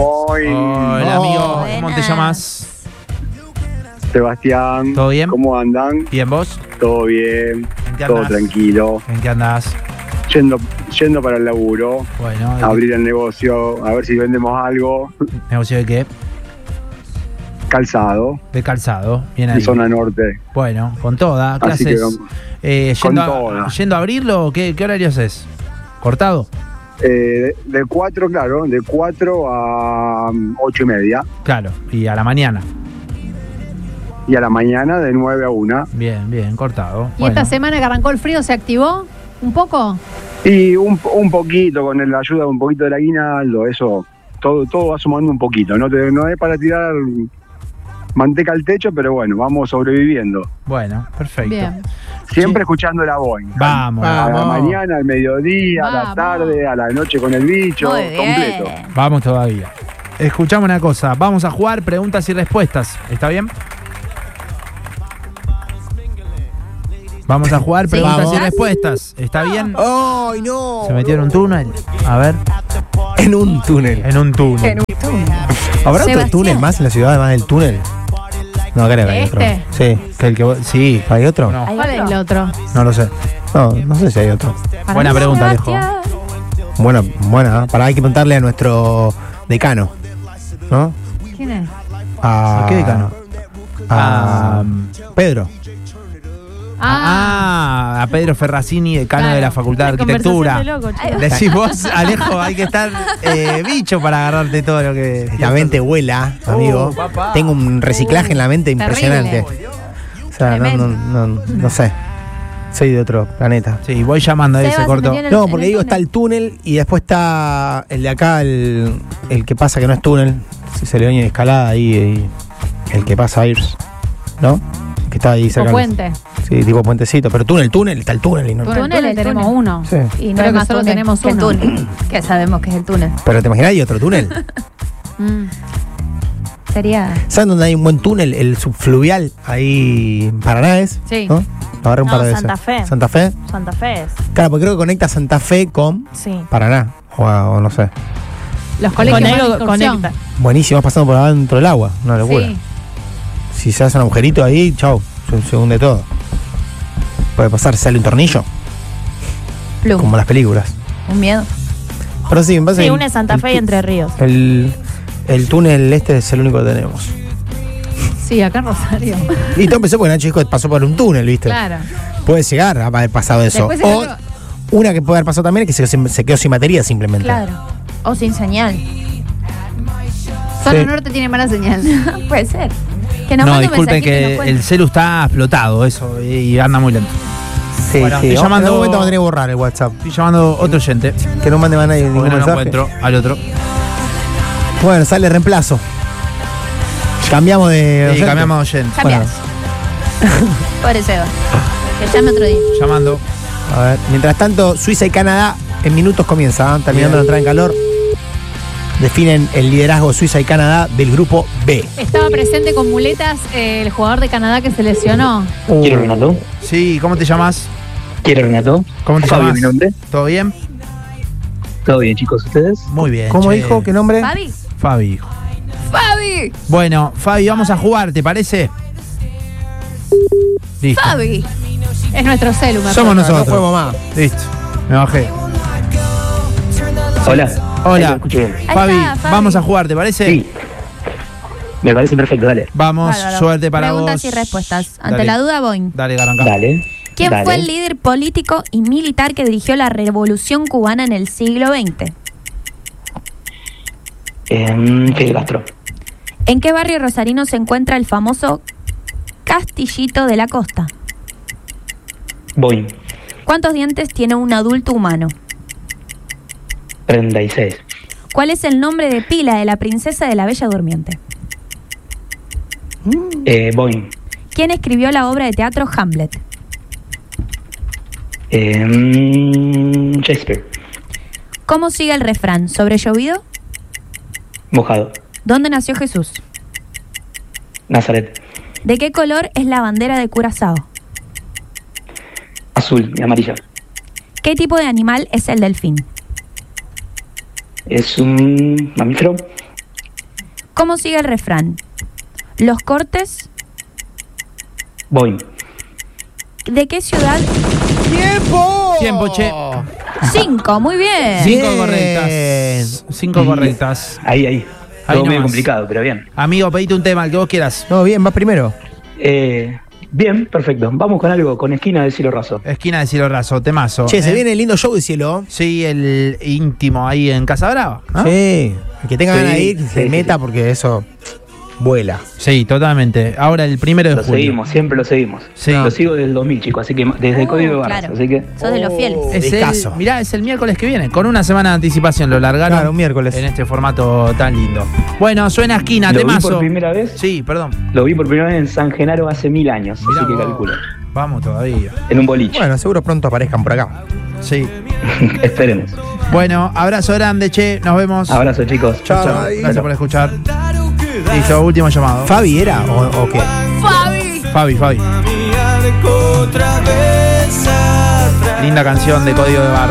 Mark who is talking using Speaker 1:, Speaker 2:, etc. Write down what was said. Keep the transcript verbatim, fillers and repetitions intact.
Speaker 1: Boing.
Speaker 2: Hola, amigo.
Speaker 3: Buenas.
Speaker 2: ¿Cómo te llamas?
Speaker 1: Sebastián.
Speaker 2: ¿Todo bien?
Speaker 1: ¿Cómo andan?
Speaker 2: ¿Bien vos?
Speaker 1: Todo bien.
Speaker 2: ¿En qué
Speaker 1: Todo
Speaker 2: andás?
Speaker 1: tranquilo.
Speaker 2: ¿En qué andás?
Speaker 1: Yendo, yendo para el laburo.
Speaker 2: Bueno, ¿de
Speaker 1: Abrir el negocio. A ver si vendemos algo.
Speaker 2: qué- ¿negocio de qué?
Speaker 1: Calzado.
Speaker 2: De calzado. Bien ahí.
Speaker 1: En zona norte.
Speaker 2: Bueno, con toda. ¿Qué
Speaker 1: Así que
Speaker 2: haces?
Speaker 1: vamos.
Speaker 2: Eh,
Speaker 1: Con
Speaker 2: yendo, a,
Speaker 1: toda.
Speaker 2: ¿Yendo a abrirlo? ¿Qué, qué horario haces? ¿Cortado?
Speaker 1: Eh, de cuatro, claro. De cuatro a um, ocho y media.
Speaker 2: Claro. Y a la mañana.
Speaker 1: Y a la mañana de nueve a una.
Speaker 2: Bien, bien, cortado.
Speaker 3: ¿Y
Speaker 2: Bueno.
Speaker 3: esta semana que arrancó el frío se activó un poco?
Speaker 1: Y un, un poquito, con la ayuda de un poquito del aguinaldo. Eso. Todo, todo va sumando un poquito. No, te, no es para tirar manteca al techo, pero bueno, vamos sobreviviendo.
Speaker 2: Bueno, perfecto.
Speaker 3: Bien.
Speaker 1: Siempre
Speaker 2: Sí.
Speaker 1: escuchando la Boing.
Speaker 2: Vamos,
Speaker 1: A la
Speaker 2: vamos.
Speaker 1: mañana, al mediodía, a la
Speaker 3: Vamos.
Speaker 1: tarde, a la noche con el bicho,
Speaker 3: Muy bien.
Speaker 1: completo.
Speaker 2: Vamos todavía. Escuchamos una cosa. Vamos a jugar preguntas y respuestas. ¿Está bien? Vamos a jugar
Speaker 3: Sí.
Speaker 2: preguntas y
Speaker 3: Vamos.
Speaker 2: respuestas. ¿Está bien?
Speaker 4: ¡Ay, no!
Speaker 2: Se metió en un túnel. A ver.
Speaker 4: En un túnel.
Speaker 2: En un túnel.
Speaker 3: En un túnel.
Speaker 4: ¿Habrá otro
Speaker 3: Sebastián.
Speaker 4: túnel más en la ciudad además del túnel? No, creo que hay otro.
Speaker 3: ¿Este?
Speaker 4: Sí.
Speaker 2: Que el que vos- sí.
Speaker 4: ¿Hay otro?
Speaker 2: No,
Speaker 3: ¿Cuál es el otro?
Speaker 2: no lo sé.
Speaker 4: No, no sé si hay otro.
Speaker 3: Para
Speaker 2: Buena
Speaker 3: mí,
Speaker 2: pregunta, Alejo.
Speaker 3: Sebastián.
Speaker 4: Bueno, buena. ¿eh? Para hay que preguntarle a nuestro decano. ¿No?
Speaker 3: ¿Quién es?
Speaker 4: A,
Speaker 2: ¿A qué decano?
Speaker 4: A
Speaker 2: Ah,
Speaker 4: Pedro.
Speaker 3: Ah,
Speaker 2: Ah, a Pedro Ferracini, decano
Speaker 3: Claro.
Speaker 2: de la Facultad de
Speaker 5: Una
Speaker 2: Arquitectura.
Speaker 5: conversación de loco, chicos.
Speaker 2: Decís vos, Alejo, hay que estar eh, bicho para agarrarte todo lo que.
Speaker 4: La mente vuela, amigo.
Speaker 2: Oh, papá.
Speaker 4: Tengo un reciclaje en la mente impresionante.
Speaker 3: terrible.
Speaker 4: O sea, no, no, no, no sé. Soy de otro planeta.
Speaker 2: Sí, voy llamando a
Speaker 5: Seba
Speaker 2: ese
Speaker 5: se
Speaker 2: corto.
Speaker 5: metió en el-
Speaker 4: No,
Speaker 5: en
Speaker 4: porque
Speaker 5: el
Speaker 4: digo, está
Speaker 5: túnel.
Speaker 4: el túnel y después está el de acá, el, el que pasa que no es túnel. Si se le oye escalada ahí, y el que pasa ahí, ¿no? Que está ahí
Speaker 3: o
Speaker 4: cerca.
Speaker 3: puente.
Speaker 4: Sí, tipo puentecito. Pero túnel, túnel, está el túnel. Y no,
Speaker 3: Túnel,
Speaker 5: Túnel,
Speaker 3: tenemos
Speaker 5: túnel.
Speaker 3: uno.
Speaker 4: Sí.
Speaker 5: Y no
Speaker 3: Creo
Speaker 5: hay
Speaker 3: que
Speaker 5: más
Speaker 3: solo
Speaker 5: túnel
Speaker 3: tenemos
Speaker 5: que el
Speaker 3: uno.
Speaker 5: túnel. Que sabemos que es el túnel.
Speaker 4: Pero te imaginas, hay otro túnel.
Speaker 3: Mm.
Speaker 5: Sería.
Speaker 4: ¿Saben dónde hay un buen túnel? El subfluvial, ahí en Paraná es.
Speaker 3: Sí.
Speaker 4: ¿No? Lo agarré un
Speaker 5: No,
Speaker 4: par de
Speaker 5: Santa
Speaker 4: veces.
Speaker 5: Fe.
Speaker 4: Santa Fe.
Speaker 5: Santa Fe es.
Speaker 4: Claro, porque creo que conecta Santa Fe con
Speaker 5: Sí.
Speaker 4: Paraná. O, o no sé.
Speaker 3: Los colegios
Speaker 5: Con
Speaker 3: van de
Speaker 5: algo
Speaker 3: excursión.
Speaker 5: conecta.
Speaker 4: Buenísimo, vas pasando por adentro del agua. Una locura.
Speaker 3: Sí.
Speaker 4: Si se hace un agujerito ahí, chau, se, se hunde todo. Puede pasar, sale un tornillo,
Speaker 5: Plum.
Speaker 4: como las películas.
Speaker 5: Un miedo.
Speaker 4: Pero sí, me parece
Speaker 5: Sí,
Speaker 4: que
Speaker 5: une Santa
Speaker 4: el
Speaker 5: Fe y
Speaker 4: tu-
Speaker 5: Entre Ríos.
Speaker 4: El, el túnel este es el único que tenemos.
Speaker 3: Sí, acá en Rosario.
Speaker 4: Y todo empezó porque Nacho dijo que pasó por un túnel, ¿viste?
Speaker 3: Claro.
Speaker 4: Puede llegar a haber pasado eso.
Speaker 3: Después
Speaker 4: O
Speaker 3: el otro-
Speaker 4: una que puede haber pasado también es que se, se- se quedó sin batería simplemente.
Speaker 5: Claro. O sin señal.
Speaker 3: Zona
Speaker 4: Sí.
Speaker 3: Norte tiene mala señal.
Speaker 5: Puede ser. Que nos
Speaker 2: No,
Speaker 5: mande un
Speaker 2: disculpen
Speaker 5: mensajito y nos
Speaker 2: que
Speaker 5: cuente.
Speaker 2: el celu está explotado, eso, y anda muy lento.
Speaker 4: Sí,
Speaker 2: Bueno,
Speaker 4: sí.
Speaker 2: estoy
Speaker 4: En
Speaker 2: llamando-
Speaker 4: algún momento vamos a tener que borrar el WhatsApp.
Speaker 2: Estoy llamando a otro oyente.
Speaker 4: Que no mande más nadie
Speaker 2: Porque
Speaker 4: ningún
Speaker 2: no lo
Speaker 4: mensaje.
Speaker 2: encuentro al otro.
Speaker 4: Bueno, sale reemplazo. Cambiamos de.
Speaker 2: Y
Speaker 4: oyente.
Speaker 2: cambiamos de oyente.
Speaker 5: Cambias. Pobre Seba. Que llame otro día.
Speaker 2: Llamando.
Speaker 4: A ver, mientras tanto, Suiza y Canadá en minutos comienza, ¿eh? Terminando la entrada en calor. Definen el liderazgo Suiza y Canadá del grupo B.
Speaker 3: Estaba presente con muletas eh, el jugador de Canadá que se lesionó.
Speaker 6: ¿Quiere Renato?
Speaker 2: Sí, ¿cómo te llamas?
Speaker 6: ¿Quiere Renato?
Speaker 2: ¿Cómo te
Speaker 6: Fabio,
Speaker 2: llamas?
Speaker 6: mi nombre.
Speaker 2: ¿Todo bien?
Speaker 6: ¿Todo bien, chicos? ¿Ustedes?
Speaker 2: Muy bien.
Speaker 4: ¿Cómo
Speaker 2: che.
Speaker 4: dijo? ¿Qué nombre?
Speaker 5: Fabi.
Speaker 2: Fabi.
Speaker 3: ¡Fabi!
Speaker 2: Bueno, Fabi, vamos a jugar, ¿te parece? Listo.
Speaker 5: Fabi.
Speaker 3: Es nuestro celu, me
Speaker 2: Somos
Speaker 3: acuerdo.
Speaker 2: nosotros.
Speaker 4: No juego más.
Speaker 2: Listo. Me bajé.
Speaker 6: Hola. Ahí
Speaker 2: Hola.
Speaker 6: lo escucho bien.
Speaker 5: Ahí
Speaker 2: Fabi,
Speaker 5: está, Fabi.
Speaker 2: vamos a jugar, ¿te parece?
Speaker 6: Sí. Me parece perfecto, dale.
Speaker 2: Vamos,
Speaker 5: Bárbaro.
Speaker 2: suerte para
Speaker 5: Preguntas
Speaker 2: vos.
Speaker 5: y respuestas. Ante
Speaker 2: Dale.
Speaker 5: la duda, Boing.
Speaker 2: Dale, arranca.
Speaker 6: Dale.
Speaker 5: ¿Quién
Speaker 6: Dale.
Speaker 5: fue el líder político y militar que dirigió la revolución cubana en el siglo veinte?
Speaker 6: Eh, Fidel Castro.
Speaker 5: ¿En qué barrio rosarino se encuentra el famoso Castillito de la Costa?
Speaker 6: Boeing.
Speaker 5: ¿Cuántos dientes tiene un adulto humano?
Speaker 6: treinta y seis.
Speaker 5: ¿Cuál es el nombre de pila de la princesa de la Bella Durmiente?
Speaker 6: Eh, Boeing.
Speaker 5: ¿Quién escribió la obra de teatro Hamlet?
Speaker 6: Eh, mm, Shakespeare.
Speaker 5: ¿Cómo sigue el refrán? ¿Sobre llovido?
Speaker 6: Mojado.
Speaker 5: ¿Dónde nació Jesús?
Speaker 6: Nazaret.
Speaker 5: ¿De qué color es la bandera de Curazao?
Speaker 6: Azul y amarilla.
Speaker 5: ¿Qué tipo de animal es el delfín?
Speaker 6: Es un mamífero.
Speaker 5: ¿Cómo sigue el refrán? Los cortes,
Speaker 6: Boeing.
Speaker 5: ¿de qué ciudad?
Speaker 4: ¡Tiempo!
Speaker 2: Tiempo, che.
Speaker 5: Cinco, muy bien.
Speaker 2: Cinco
Speaker 4: Bien.
Speaker 2: correctas. Cinco correctas.
Speaker 6: Ahí, ahí.
Speaker 2: Ahí
Speaker 6: Todo medio
Speaker 2: nomás.
Speaker 6: complicado, pero bien.
Speaker 2: Amigo, pedite un tema, el que vos quieras.
Speaker 4: No, bien, vas primero.
Speaker 6: Eh, bien, perfecto. Vamos con algo, con esquina de cielo raso.
Speaker 2: Esquina de cielo raso, temazo.
Speaker 4: Che, se
Speaker 2: ¿eh?
Speaker 4: viene el lindo show de cielo.
Speaker 2: Sí, el íntimo ahí en Casa Brava, ¿no?
Speaker 4: Sí. El que tenga
Speaker 6: Sí,
Speaker 4: ganas de ir, que
Speaker 6: sí,
Speaker 4: se
Speaker 6: sí,
Speaker 4: meta
Speaker 6: sí.
Speaker 4: porque eso vuela.
Speaker 2: Sí, totalmente. Ahora el primero de
Speaker 6: Lo
Speaker 2: julio.
Speaker 6: seguimos, siempre lo seguimos.
Speaker 2: Sí.
Speaker 6: Lo sigo desde el dos mil, chicos, así que desde el
Speaker 5: Oh,
Speaker 6: código de barras.
Speaker 5: claro.
Speaker 6: Así que
Speaker 5: Sos de los fieles.
Speaker 2: Es el,
Speaker 4: Discazo.
Speaker 2: mirá, es el miércoles que viene. Con una semana de anticipación lo largaron.
Speaker 4: Claro, un miércoles.
Speaker 2: En este formato tan lindo. Bueno, suena esquina,
Speaker 6: lo vi
Speaker 2: temazo.
Speaker 6: por primera vez.
Speaker 2: Sí, perdón.
Speaker 6: Lo vi por primera vez en San Genaro hace mil años,
Speaker 2: Mirá
Speaker 6: así que
Speaker 2: vos.
Speaker 6: calculo.
Speaker 2: Vamos todavía.
Speaker 6: En un boliche.
Speaker 4: Bueno, seguro pronto aparezcan por acá.
Speaker 2: Sí.
Speaker 6: Esperemos.
Speaker 2: Bueno, abrazo grande, che. Nos vemos.
Speaker 6: Abrazo, chicos.
Speaker 4: Chao.
Speaker 2: Chao. Gracias por escuchar. Listo, último llamado.
Speaker 4: ¿Fabi era o, o qué?
Speaker 2: Fabi, Fabi. Linda canción de Código de Barra.